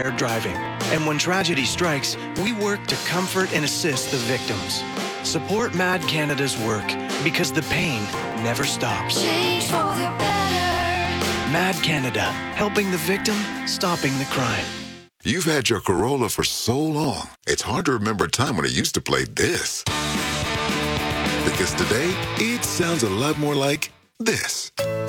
impaired driving. And when tragedy strikes, we work to comfort and assist the victims. Support MAD Canada's work because the pain never stops. Change for the better. MAD Canada, helping the victim, stopping the crime. You've had your Corolla for so long, it's hard to remember a time when it used to play this. Because today, it sounds a lot more like this.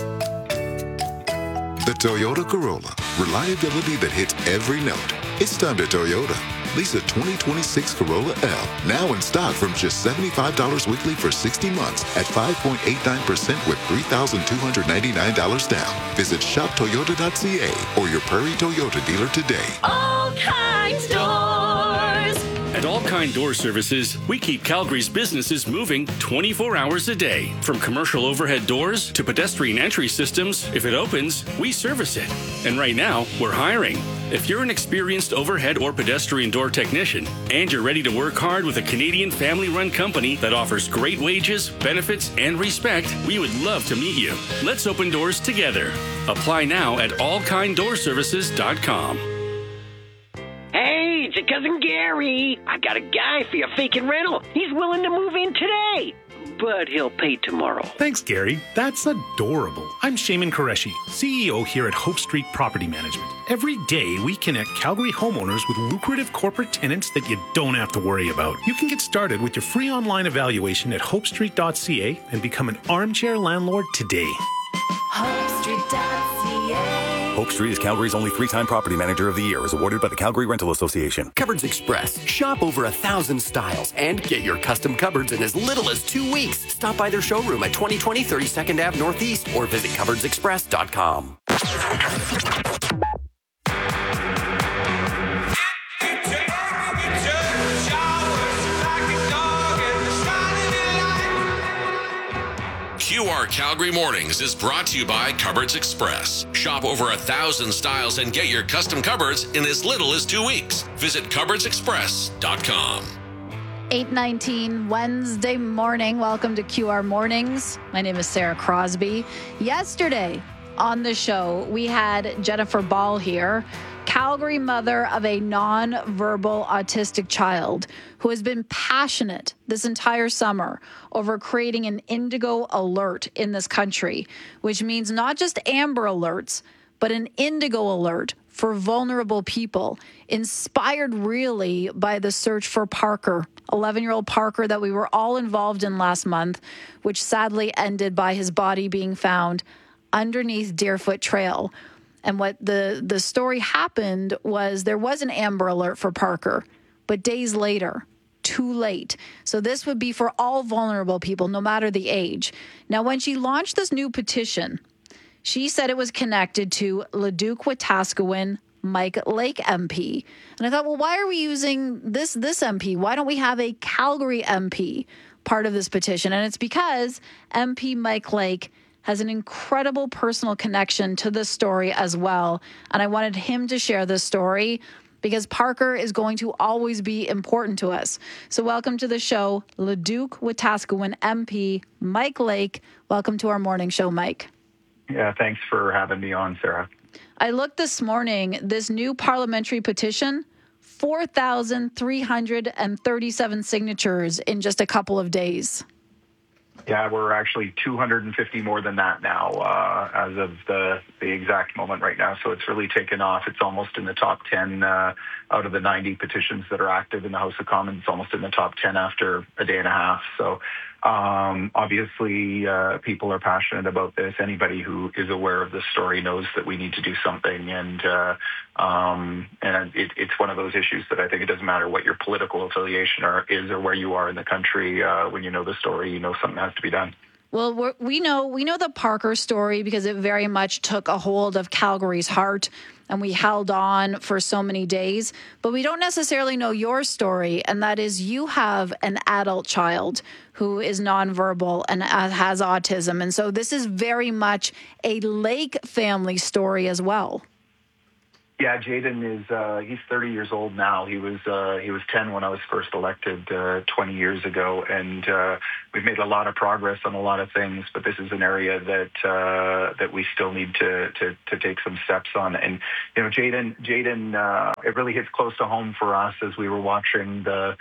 The Toyota Corolla. Reliability that hits every note. It's time to Toyota. Lease a 2026 Corolla L. Now in stock from just $75 weekly for 60 months at 5.89% with $3,299 down. Visit shoptoyota.ca or your Prairie Toyota dealer today. All Kinds Doors. At All Kind Door Services, we keep Calgary's businesses moving 24 hours a day. From commercial overhead doors to pedestrian entry systems, if it opens, we service it. And right now, we're hiring. If you're an experienced overhead or pedestrian door technician and you're ready to work hard with a Canadian family-run company that offers great wages, benefits, and respect, we would love to meet you. Let's open doors together. Apply now at allkinddoorservices.com. Hey, it's your cousin Gary. I got a guy for your vacant rental. He's willing to move in today, but he'll pay tomorrow. Thanks, Gary. That's adorable. I'm Shaman Qureshi, CEO here at Hope Street Property Management. Every day, we connect Calgary homeowners with lucrative corporate tenants that you don't have to worry about. You can get started with your free online evaluation at hopestreet.ca and become an armchair landlord today. HopeStreet.ca. Hope Street is Calgary's only 3-time Property Manager of the Year, as awarded by the Calgary Rental Association. Cupboards Express. Shop over 1,000 styles and get your custom cupboards in as little as 2 weeks. Stop by their showroom at 2020 32nd Ave Northeast or visit cupboardsexpress.com. QR Calgary Mornings is brought to you by Cupboards Express. Shop over 1,000 styles and get your custom cupboards in as little as 2 weeks. Visit cupboardsexpress.com. 8:19 Wednesday morning. Welcome to QR Mornings. My name is Sarah Crosby. Yesterday on the show, we had Jennifer Ball here, Calgary mother of a non-verbal autistic child who has been passionate this entire summer over creating an indigo alert in this country, which means not just Amber Alerts, but an indigo alert for vulnerable people, inspired really by the search for Parker, 11-year-old Parker that we were all involved in last month, which sadly ended by his body being found underneath Deerfoot Trail. And what the story happened was there was an Amber Alert for Parker, but days later, too late. So this would be for all vulnerable people, no matter the age. Now, when she launched this new petition, she said it was connected to Leduc-Wetaskiwin Mike Lake MP. And I thought, well, why are we using this MP? Why don't we have a Calgary MP part of this petition? And it's because MP Mike Lake has an incredible personal connection to this story as well. And I wanted him to share this story because Parker is going to always be important to us. So welcome to the show, Leduc-Wetaskiwin MP Mike Lake. Welcome to our morning show, Mike. Yeah, thanks for having me on, Sarah. I looked this morning, this new parliamentary petition, 4,337 signatures in just a couple of days. Yeah, we're actually 250 more than that now as of the exact moment right now. So it's really taken off. It's almost in the top 10 out of the 90 petitions that are active in the House of Commons. It's almost in the top 10 after a day and a half. So obviously people are passionate about this. Anybody who is aware of this story knows that we need to do something. And it's one of those issues that I think it doesn't matter what your political affiliation is or where you are in the country. When you know the story, you know something has to be done. Well, we know the Parker story because it very much took a hold of Calgary's heart, and we held on for so many days. But we don't necessarily know your story, and that is you have an adult child who is nonverbal and has autism. And so this is very much a Lake family story as well. Yeah, Jaden is he's 30 years old now. He was 10 when I was first elected 20 years ago, and we've made a lot of progress on a lot of things. But this is an area that we still need to take some steps on. And Jaden, it really hits close to home for us as we were watching the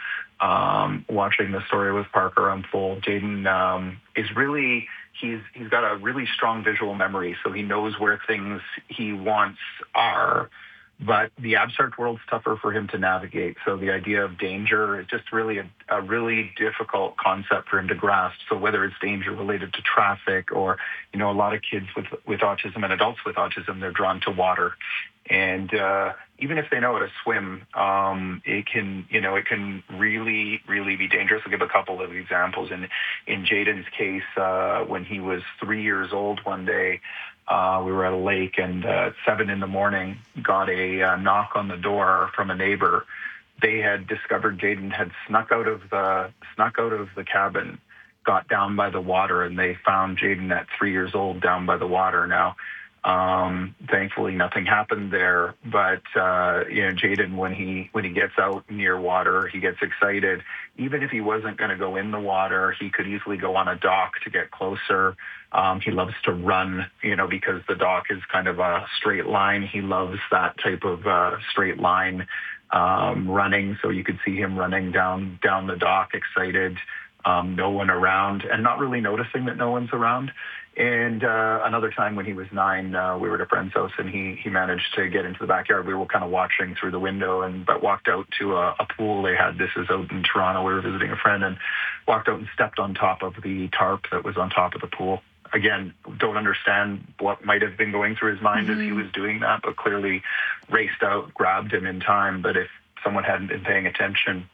story with Parker unfold. Jaden is really. He's got a really strong visual memory, so he knows where things he wants are. But the abstract world's tougher for him to navigate. So the idea of danger is just really a really difficult concept for him to grasp. So whether it's danger related to traffic or, a lot of kids with autism and adults with autism, they're drawn to water. And even if they know how to swim, it can really, really be dangerous. I'll give a couple of examples. In Jaden's case, when he was 3 years old one day, we were at a lake, and at 7 a.m, got a knock on the door from a neighbor. They had discovered Jaden had snuck out of the cabin, got down by the water, and they found Jaden at 3 years old down by the water. Now, thankfully, nothing happened there. But Jaden, when he gets out near water, he gets excited. Even if he wasn't going to go in the water, he could easily go on a dock to get closer. He loves to run, because the dock is kind of a straight line. He loves that type of straight line running. So you could see him running down the dock, excited, no one around, and not really noticing that no one's around. And another time when he was 9, we were at a friend's house, and he managed to get into the backyard. We were kind of watching through the window, but walked out to a pool they had. This is out in Toronto. We were visiting a friend, and walked out and stepped on top of the tarp that was on top of the pool. Again, don't understand what might have been going through his mind as he was doing that, but clearly raced out, grabbed him in time. But if someone hadn't been paying attention,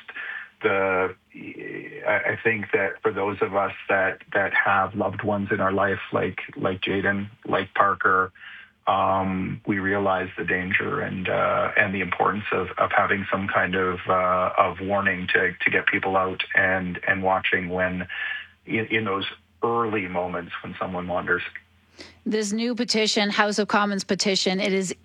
I think that for those of us that have loved ones in our life, like Jaden, like Parker, we realize the danger and the importance of having some kind of warning to get people out and watching when in those early moments when someone wanders. This new petition, House of Commons petition, it is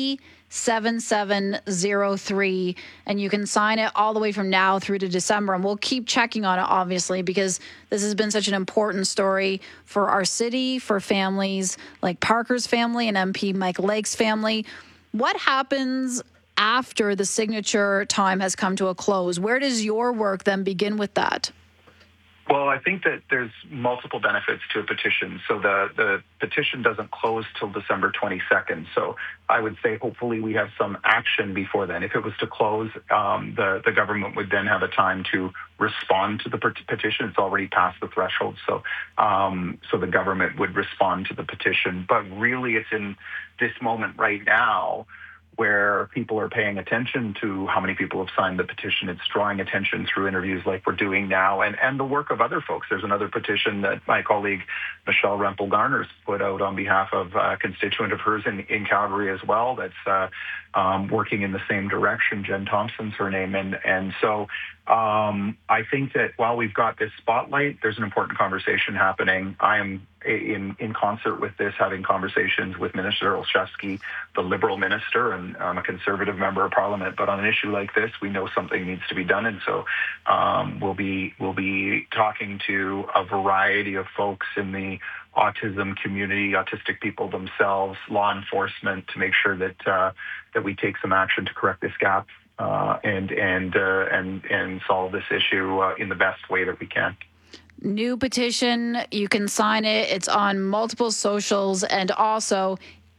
E7703, and you can sign it all the way from now through to December. And we'll keep checking on it, obviously, because this has been such an important story for our city, for families like Parker's family and MP Mike Lake's family. What happens after the signature time has come to a close? Where does your work then begin with that? Well, I think that there's multiple benefits to a petition. So the petition doesn't close till December 22nd. So I would say hopefully we have some action before then. If it was to close, the government would then have a time to respond to the petition. It's already past the threshold. So the government would respond to the petition. But really it's in this moment right now where people are paying attention to how many people have signed the petition. It's drawing attention through interviews like we're doing now and the work of other folks. There's another petition that my colleague Michelle Rempel-Garner's put out on behalf of a constituent of hers in Calgary as well that's working in the same direction. Jen Thompson's her name. And so I think that while we've got this spotlight, there's an important conversation happening. I am in concert with this, having conversations with Minister Olszewski, the Liberal minister, and I'm a Conservative member of Parliament. But on an issue like this, we know something needs to be done, and so we'll be talking to a variety of folks in the autism community, autistic people themselves, law enforcement, to make sure that we take some action to correct this gap and solve this issue in the best way that we can. New petition, you can sign it. It's on multiple socials, and also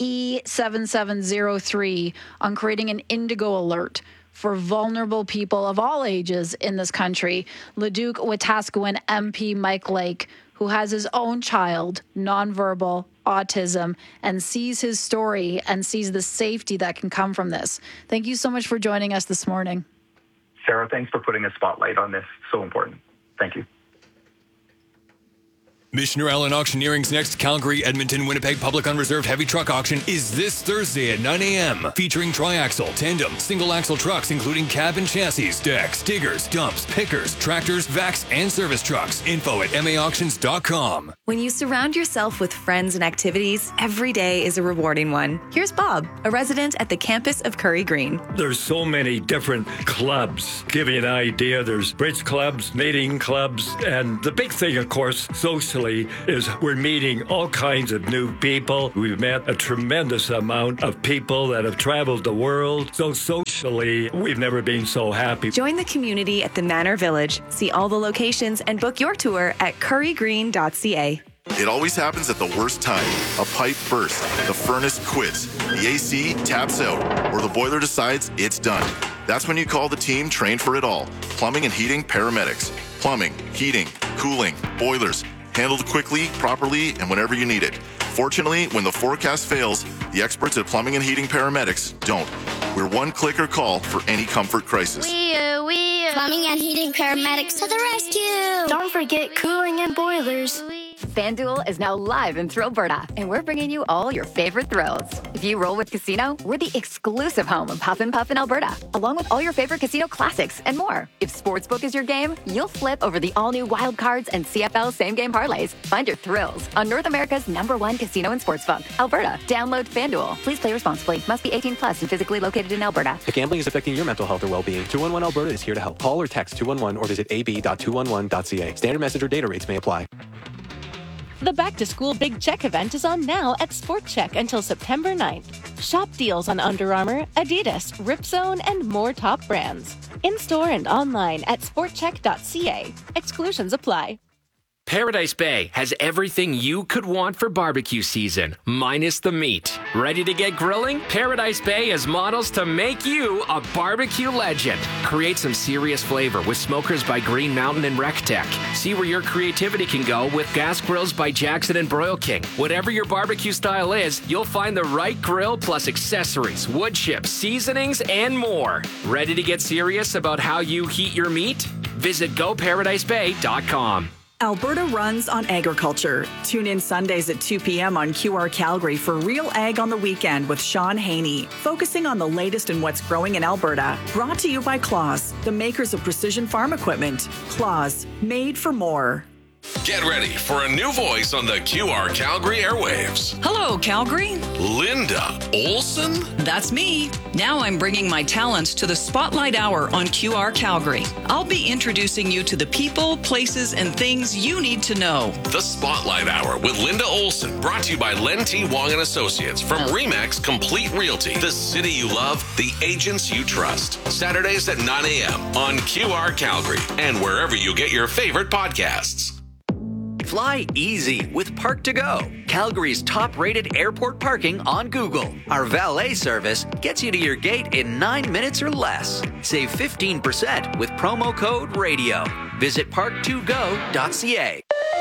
E7703 on creating an Indigo alert for vulnerable people of all ages in this country. Leduc Wetaskiwin MP Mike Lake, who has his own child, nonverbal, autism, and sees his story and sees the safety that can come from this. Thank you so much for joining us this morning. Sarah, thanks for putting a spotlight on this. So important. Thank you. Missioner Allen Auctioneering's next Calgary, Edmonton, Winnipeg Public Unreserved Heavy Truck Auction is this Thursday at 9 a.m. Featuring triaxle, tandem, single-axle trucks including cab and chassis, decks, diggers, dumps, pickers, tractors, vacs, and service trucks. Info at maauctions.com. When you surround yourself with friends and activities, every day is a rewarding one. Here's Bob, a resident at the campus of Curry Green. There's so many different clubs. Give you an idea, there's bridge clubs, knitting clubs, and the big thing, of course, socially, is we're meeting all kinds of new people. We've met a tremendous amount of people that have traveled the world. So socially, we've never been so happy. Join the community at the Manor Village. See all the locations and book your tour at currygreen.ca. It always happens at the worst time. A pipe bursts, the furnace quits, the AC taps out, or the boiler decides it's done. That's when you call the team trained for it all. Plumbing and heating paramedics. Plumbing, heating, cooling, boilers. Handled quickly, properly, and whenever you need it. Fortunately, when the forecast fails, the experts at Plumbing and Heating Paramedics don't. We're one clicker call for any comfort crisis. Plumbing and Heating Paramedics to the rescue. Don't forget cooling and boilers. FanDuel is now live in Thrillberta, and we're bringing you all your favorite thrills. If you roll with Casino, we're the exclusive home of Huff and Puff in Alberta, along with all your favorite casino classics and more. If Sportsbook is your game, you'll flip over the all-new Wild Cards and CFL same-game parlays. Find your thrills on North America's #1 casino and sportsbook, Alberta. Download FanDuel. Please play responsibly. Must be 18 plus and physically located in Alberta. If gambling is affecting your mental health or well-being, 211 Alberta is here to help. Call or text 211 or visit ab.211.ca. Standard message or data rates may apply. The Back to School Big Check event is on now at Sport Check until September 9th. Shop deals on Under Armour, Adidas, Ripzone, and more top brands. In-store and online at sportcheck.ca. Exclusions apply. Paradise Bay has everything you could want for barbecue season, minus the meat. Ready to get grilling? Paradise Bay has models to make you a barbecue legend. Create some serious flavor with smokers by Green Mountain and RecTech. See where your creativity can go with gas grills by Jackson and Broil King. Whatever your barbecue style is, you'll find the right grill plus accessories, wood chips, seasonings, and more. Ready to get serious about how you heat your meat? Visit GoParadiseBay.com. Alberta runs on agriculture. Tune in Sundays at 2 p.m. on QR Calgary for Real Ag on the Weekend with Sean Haney, focusing on the latest in what's growing in Alberta. Brought to you by Claas, the makers of precision farm equipment. Claas, made for more. Get ready for a new voice on the QR Calgary airwaves. Hello, Calgary. Linda Olson? That's me. Now I'm bringing my talents to the Spotlight Hour on QR Calgary. I'll be introducing you to the people, places, and things you need to know. The Spotlight Hour with Linda Olson, brought to you by Len T. Wong and Associates from RE/MAX Complete Realty. The city you love, the agents you trust. Saturdays at 9 a.m. on QR Calgary and wherever you get your favorite podcasts. Fly easy with Park2Go, Calgary's top-rated airport parking on Google. Our valet service gets you to your gate in 9 minutes or less. Save 15% with promo code RADIO. Visit park2go.ca.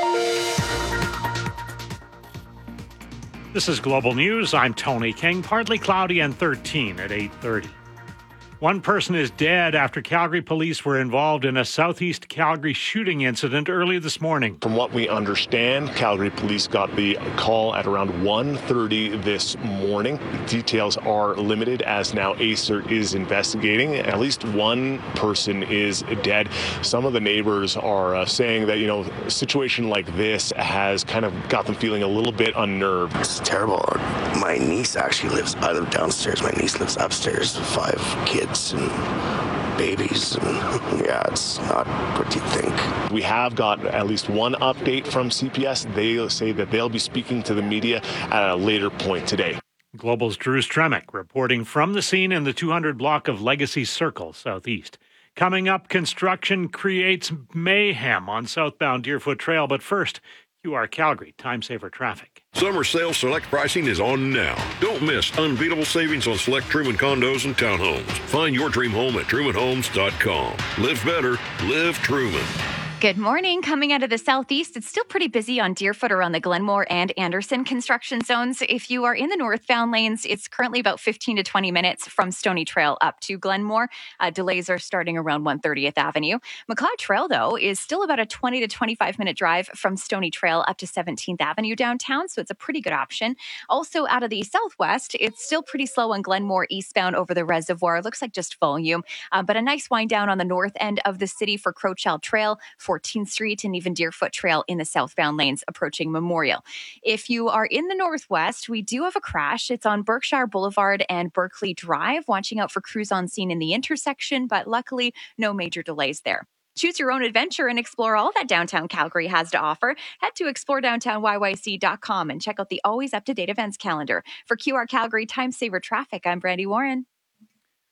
This is Global News. I'm Tony King. Partly cloudy and 13 at 8:30. One person is dead after Calgary police were involved in a southeast Calgary shooting incident early this morning. From what we understand, Calgary police got the call at around 1:30 this morning. Details are limited as now ACER is investigating. At least one person is dead. Some of the neighbors are saying that, a situation like this has kind of got them feeling a little bit unnerved. It's terrible. My niece actually lives, I live downstairs. My niece lives upstairs, 5 kids. And babies, and it's not what you think. We have got at least one update from CPS. They say that they'll be speaking to the media at a later point today. Global's Drew Stremick reporting from the scene in the 200 block of Legacy Circle, southeast. Coming up, construction creates mayhem on southbound Deerfoot Trail, but first, QR Calgary, time-saver traffic. Summer sale select pricing is on now. Don't miss unbeatable savings on select Truman condos and townhomes. Find your dream home at trumanhomes.com. Live better, live Truman. Good morning. Coming out of the southeast, it's still pretty busy on Deerfoot around the Glenmore and Anderson construction zones. If you are in the northbound lanes, it's currently about 15 to 20 minutes from Stony Trail up to Glenmore. Delays are starting around 130th Avenue. McLeod Trail, though, is still about a 20 to 25 minute drive from Stony Trail up to 17th Avenue downtown, so it's a pretty good option. Also, out of the southwest, it's still pretty slow on Glenmore eastbound over the reservoir. It looks like just volume, but a nice wind down on the north end of the city for Crowchild Trail, 14th Street, and even Deerfoot Trail in the southbound lanes approaching Memorial. If you are in the northwest, we do have a crash. It's on Berkshire Boulevard and Berkeley Drive. Watching out for crews on scene in the intersection, but luckily no major delays there. Choose your own adventure and explore all that downtown Calgary has to offer. Head to exploredowntownyyc.com and check out the always up-to-date events calendar. For QR Calgary Time Saver Traffic, I'm Brandy Warren.